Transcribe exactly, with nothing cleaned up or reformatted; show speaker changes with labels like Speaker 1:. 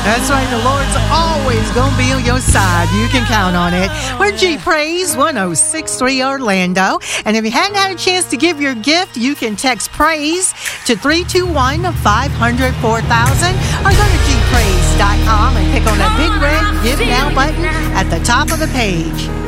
Speaker 1: That's right. The Lord's always going to be on your side. You can count on it. We're G Praise one oh six point three Orlando. And if you hadn't had a chance to give your gift, you can text praise to three two one, five hundred, four thousand or go to g praise dot com and click on that big red Give Now button at the top of the page.